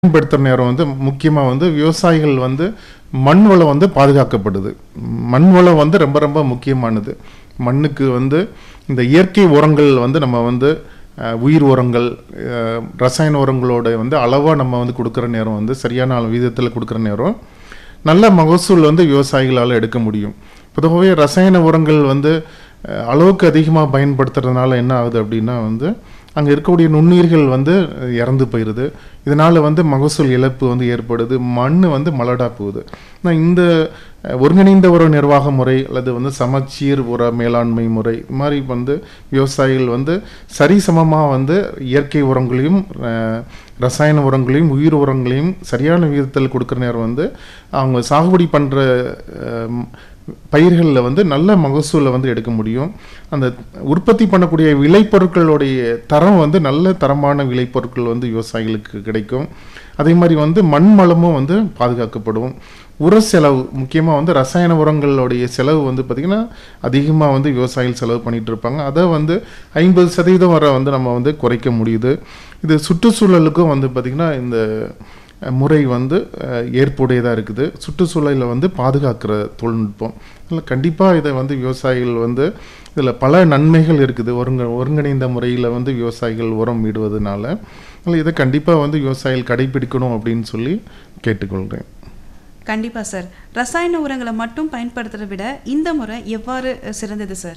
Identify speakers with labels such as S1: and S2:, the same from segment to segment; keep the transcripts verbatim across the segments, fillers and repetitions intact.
S1: பயன்படுத்துற நேரம் வந்து முக்கியமா வந்து விவசாயிகள் வந்து மண் வளம் வந்து பாதுகாக்கப்படுது. மண் வளம் வந்து ரொம்ப ரொம்ப முக்கியமானது. மண்ணுக்கு வந்து இந்த இயற்கை உரங்கள் வந்து நம்ம வந்து அஹ், உயிர் உரங்கள், அஹ், ரசாயன உரங்களோட வந்து அளவா நம்ம வந்து கொடுக்குற நேரம் வந்து சரியான அளவு விதத்தில் கொடுக்குற நேரம் நல்ல மகசூல் வந்து விவசாயிகளால் எடுக்க முடியும். பொதுவாகவே ரசாயன உரங்கள் வந்து அஹ், அளவுக்கு அதிகமாக பயன்படுத்துறதுனால என்ன ஆகுது அப்படின்னா வந்து அங்கே இருக்கக்கூடிய நுண்ணுயிர்கள் வந்து அஹ், இறந்து போயிடுது. இதனால் வந்து மகசூல் இழப்பு வந்து ஏற்படுது. மண் வந்து மலடா போகுது. ஆனால் இந்த அஹ், ஒருங்கிணைந்த உர நிர்வாக முறை அல்லது வந்து சமச்சீர் உர மேலாண்மை முறை இது மாதிரி வந்து விவசாயிகள் வந்து சரிசமமாக வந்து இயற்கை உரங்களையும் அஹ், ரசாயன உரங்களையும் உயிர் உரங்களையும் சரியான விகிதத்தில் கொடுக்குற நேரம் வந்து அவங்க சாகுபடி பண்ணுற பயிர்களில் வந்து நல்ல மகசூலை வந்து எடுக்க முடியும். அந்த உற்பத்தி பண்ணக்கூடிய விளைபொருட்களுடைய தரம் வந்து நல்ல தரமான விளைபொருட்கள் வந்து விவசாயிகளுக்கு கிடைக்கும். அதே மாதிரி வந்து மண் வளமும் வந்து பாதுகாக்கப்படும். உர செலவு முக்கியமாக வந்து ரசாயன உரங்களுடைய செலவு வந்து பார்த்திங்கன்னா அதிகமாக வந்து விவசாயிகள் செலவு பண்ணிகிட்டு இருப்பாங்க. அதை வந்து ஐம்பது சதவீதம் வரை வந்து நம்ம வந்து குறைக்க முடியுது. இது சுற்றுச்சூழலுக்கும் வந்து பார்த்திங்கன்னா இந்த முறை வந்து அஹ், ஏற்புடையதாக இருக்குது. சுற்றுச்சூழலை வந்து பாதுகாக்கிற தொழில்நுட்பம். அதில் கண்டிப்பாக இதை வந்து விவசாயிகள் வந்து இதில் பல நன்மைகள் இருக்குது. ஒருங்க ஒருங்கிணைந்த முறையில் வந்து விவசாயிகள் உரம் இடுவதனால அதில் இதை கண்டிப்பாக வந்து விவசாயிகள் கடைபிடிக்கணும் அப்படின்னு சொல்லி கேட்டுக்கொள்கிறேன்.
S2: கண்டிப்பா சார். ரசாயன உரங்களை மட்டும் பயன்படுத்துறதை விட இந்த முறை எவ்வாறு அஹ், சிறந்தது சார்?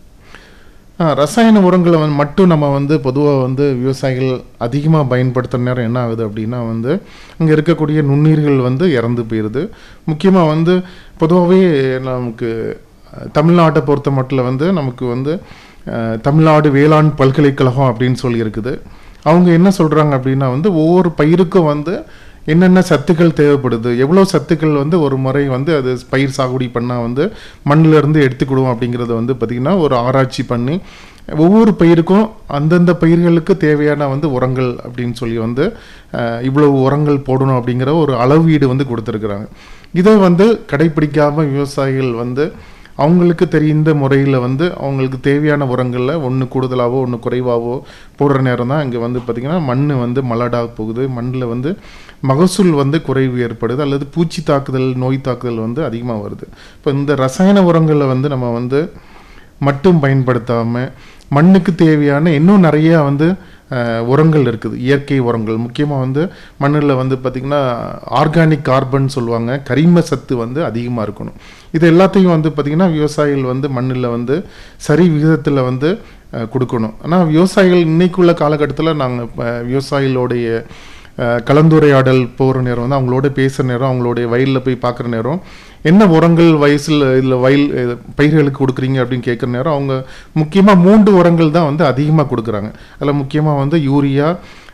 S1: ஆ, ரசாயன உரங்களை வந்து மட்டும் நம்ம வந்து பொதுவாக வந்து விவசாயிகள் அதிகமாக பயன்படுத்துகிற நேரம் என்ன ஆகுது அப்படின்னா வந்து அங்கே இருக்கக்கூடிய நுண்ணுயிர்கள் வந்து இறந்து போயிடுது. முக்கியமாக வந்து பொதுவாகவே நமக்கு அஹ், தமிழ்நாட்டை பொறுத்த மட்டும் வந்து நமக்கு வந்து அஹ், தமிழ்நாடு வேளாண் பல்கலைக்கழகம் அப்படின்னு சொல்லி இருக்குது. அவங்க என்ன சொல்கிறாங்க அப்படின்னா வந்து ஒவ்வொரு பயிருக்கும் வந்து என்னென்ன சத்துக்கள் தேவைப்படுது, எவ்வளோ சத்துக்கள் வந்து ஒரு முறை வந்து அது பயிர் சாகுபடி பண்ணால் வந்து மண்ணில் இருந்து எடுத்துக்கிடுவோம் அப்படிங்கிறத வந்து பார்த்திங்கன்னா ஒரு ஆராய்ச்சி பண்ணி ஒவ்வொரு பயிருக்கும் அந்தந்த பயிர்களுக்கு தேவையான வந்து உரங்கள் அப்படின்னு சொல்லி வந்து அஹ், இவ்வளவு உரங்கள் போடணும் அப்படிங்கிற ஒரு அளவீடு வந்து கொடுத்துருக்குறாங்க. இதை வந்து கடைப்பிடிக்காமல் விவசாயிகள் வந்து அவங்களுக்கு தெரிந்த முறையில் வந்து அவங்களுக்கு தேவையான உரங்களில் ஒன்று கூடுதலாகவோ ஒன்று குறைவாகவோ போடுற நேரம் தான் இங்கே வந்து பார்த்திங்கன்னா மண் வந்து மலடாக போகுது. மண்ணில் வந்து மகசூல் வந்து குறைவு ஏற்படுது அல்லது பூச்சி தாக்குதல் நோய் தாக்குதல் வந்து அதிகமாக வருது. இப்போ இந்த ரசாயன உரங்களை வந்து நம்ம வந்து மட்டும் பயன்படுத்தாமல் மண்ணுக்கு தேவையான இன்னும் நிறையா வந்து அஹ், உரங்கள் இருக்குது. இயற்கை உரங்கள் முக்கியமாக வந்து மண்ணில் வந்து பார்த்திங்கன்னா ஆர்கானிக் கார்பன் சொல்லுவாங்க, கரிம சத்து வந்து அதிகமாக இருக்கணும். இது எல்லாத்தையும் வந்து பார்த்திங்கன்னா விவசாயிகள் வந்து மண்ணில் வந்து சரி விகிதத்தில் வந்து அஹ், கொடுக்கணும். ஆனால் விவசாயிகள் இன்னைக்குள்ள காலகட்டத்தில் நாங்கள் இப்போ விவசாயிகளுடைய அஹ், கலந்துரையாடல் போகிற நேரம் வந்து அவங்களோட பேசுகிற நேரம் அவங்களுடைய வயலில் போய் பார்க்குற நேரம் என்ன உரங்கள் வயசில் இதில் வயல் அஹ், பயிர்களுக்கு கொடுக்குறீங்க அப்படின்னு கேட்குற நேரம் அவங்க முக்கியமாக மூன்று உரங்கள் தான் வந்து அதிகமாக கொடுக்குறாங்க. அதில் முக்கியமாக வந்து யூரியா,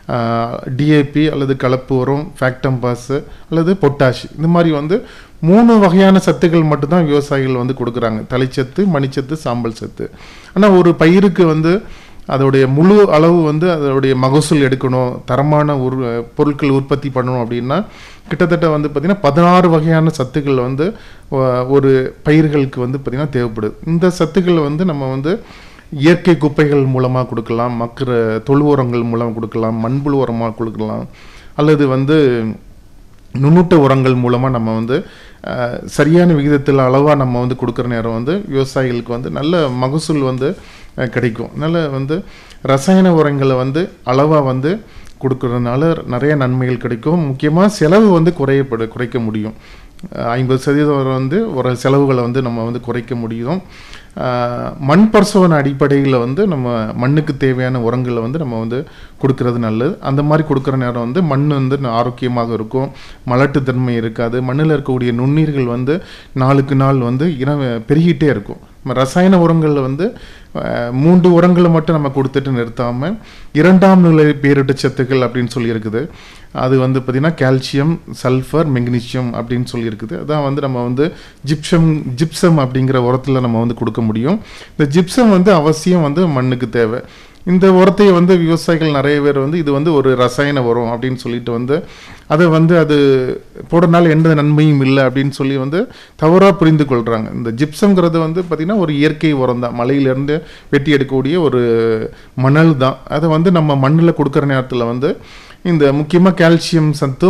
S1: டிஏபி அல்லது கலப்பு உரம், ஃபேக்டம்பாஸ் அல்லது பொட்டாஷ் இந்த மாதிரி வந்து மூணு வகையான சத்துக்கள் மட்டும்தான் விவசாயிகள் வந்து கொடுக்குறாங்க. தலைச்சத்து, மணிச்சத்து, சாம்பல் சத்து. ஆனால் ஒரு பயிருக்கு வந்து அதோடைய முழு அளவு வந்து அதோடைய மகசூல் எடுக்கணும், தரமான உரு பொருட்கள் உற்பத்தி பண்ணணும் அப்படின்னா கிட்டத்தட்ட வந்து பார்த்திங்கன்னா பதினாறு வகையான சத்துக்கள் வந்து ஒ- ஒரு பயிர்களுக்கு வந்து பார்த்திங்கன்னா தேவைப்படுது. இந்த சத்துக்கள் வந்து நம்ம வந்து இயற்கை குப்பைகள் மூலமாக கொடுக்கலாம், மக்கிற தொழு உரங்கள் மூலம் கொடுக்கலாம், மண்புழு உரமாக கொடுக்கலாம், அல்லது வந்து நுண்ணூட்ட உரங்கள் மூலமாக நம்ம வந்து அஹ், சரியான விகிதத்தில் அளவாக நம்ம வந்து கொடுக்குற நேரம் வந்து விவசாயிகளுக்கு வந்து நல்ல மகசூல் வந்து அஹ், கிடைக்கும். அதனால் வந்து ரசாயன உரங்களை வந்து அளவாக வந்து கொடுக்கறதுனால நிறைய நன்மைகள் கிடைக்கும். முக்கியமாக செலவு வந்து குறையப்பட குறைக்க முடியும். ஐம்பது சதவீதம் வரை வந்து ஒரு செலவுகளை வந்து நம்ம வந்து குறைக்க முடியும். அஹ், மண் பரிசோதனை அடிப்படையில் வந்து நம்ம மண்ணுக்கு தேவையான உரங்களை வந்து நம்ம வந்து கொடுக்கறது நல்லது. அந்த மாதிரி கொடுக்குற நேரம் வந்து மண் வந்து ஆரோக்கியமாக இருக்கும், மலட்டுத்தன்மை இருக்காது, மண்ணில் இருக்கக்கூடிய நுண்ணீர்கள் வந்து நாளுக்கு நாள் வந்து இன பெருகிட்டே இருக்கும். நம்ம ரசாயன உரங்களில் வந்து அஹ், மூன்று உரங்களை மட்டும் நம்ம கொடுத்துட்டு நிறுத்தாமல் இரண்டாம் நிலை பேரிட்ட சத்துக்கள் அப்படின்னு சொல்லி இருக்குது. அது வந்து பார்த்திங்கன்னா கால்சியம், சல்ஃபர், மெக்னீசியம் அப்படின்னு சொல்லி இருக்குது. அதான் வந்து நம்ம வந்து ஜிப்சம் ஜிப்சம் அப்படிங்கிற உரத்தில் நம்ம வந்து கொடுக்க முடியும். இந்த ஜிப்சம் வந்து அவசியம் வந்து மண்ணுக்கு தேவை. இந்த உரத்தையை வந்து விவசாயிகள் நிறைய பேர் வந்து இது வந்து ஒரு ரசாயன உரம் அப்படின்னு சொல்லிட்டு வந்து அதை வந்து அது போடுறதுனால எந்த நன்மையும் இல்லை அப்படின்னு சொல்லி வந்து தவறாக புரிந்து கொள்கிறாங்க. இந்த ஜிப்சம்ங்கிறது வந்து பார்த்திங்கன்னா ஒரு இயற்கை உரம் தான், மலையிலேருந்து வெட்டி எடுக்கக்கூடிய ஒரு மணல் தான். அதை வந்து நம்ம மண்ணில் கொடுக்குற நேரத்தில் வந்து இந்த முக்கியமாக கால்சியம் சத்து